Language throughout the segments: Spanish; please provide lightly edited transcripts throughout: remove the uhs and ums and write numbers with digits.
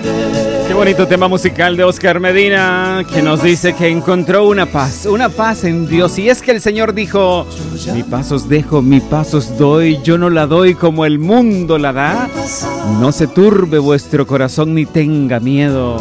Qué bonito tema musical de Oscar Medina, que nos dice que encontró una paz en Dios. Y es que el Señor dijo: mi paz os dejo, mi paz os doy, yo no la doy como el mundo la da. No se turbe vuestro corazón ni tenga miedo.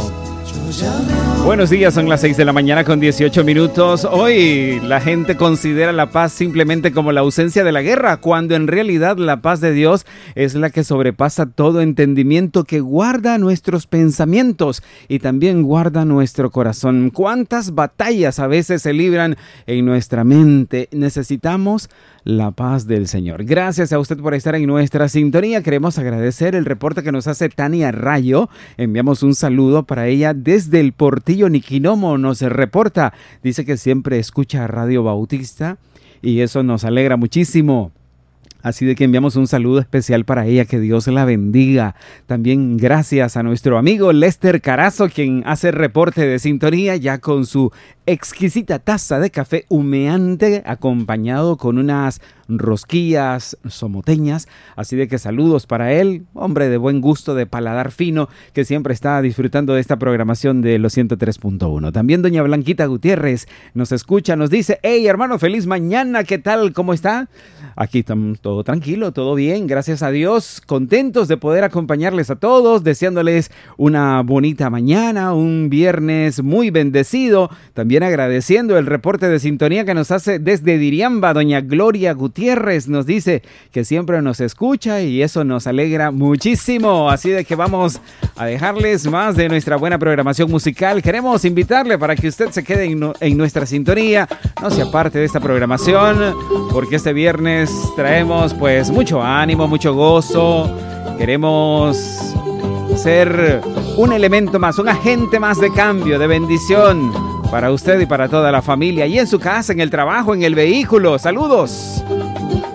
Buenos días, son las 6 de la mañana con 18 minutos. Hoy la gente considera la paz simplemente como la ausencia de la guerra, cuando en realidad la paz de Dios es la que sobrepasa todo entendimiento, que guarda nuestros pensamientos y también guarda nuestro corazón. ¿Cuántas batallas a veces se libran en nuestra mente? Necesitamos la paz del Señor. Gracias a usted por estar en nuestra sintonía. Queremos agradecer el reporte que nos hace Tania Rayo. Enviamos un saludo para ella desde el Portillo Niquinomo. Nos reporta, dice que siempre escucha Radio Bautista y eso nos alegra muchísimo. Así de que enviamos un saludo especial para ella, que Dios la bendiga. También gracias a nuestro amigo Lester Carazo, quien hace reporte de sintonía ya con su exquisita taza de café humeante, acompañado con unas rosquillas somoteñas. Así de que saludos para él, hombre de buen gusto, de paladar fino, que siempre está disfrutando de esta programación de los 103.1. También doña Blanquita Gutiérrez nos escucha, nos dice: hey hermano, feliz mañana, ¿qué tal? ¿Cómo está? Aquí estamos todo tranquilo, todo bien, gracias a Dios, contentos de poder acompañarles a todos, deseándoles una bonita mañana, un viernes muy bendecido. También agradeciendo el reporte de sintonía que nos hace desde Diriamba, doña Gloria Gutiérrez, nos dice que siempre nos escucha y eso nos alegra muchísimo. Así de que vamos a dejarles más de nuestra buena programación musical. Queremos invitarle para que usted se quede en nuestra sintonía, no se aparte de esta programación, porque este viernes traemos pues mucho ánimo, mucho gozo. Queremos ser un elemento más, un agente más de cambio, de bendición para usted y para toda la familia, y en su casa, en el trabajo, en el vehículo. Saludos.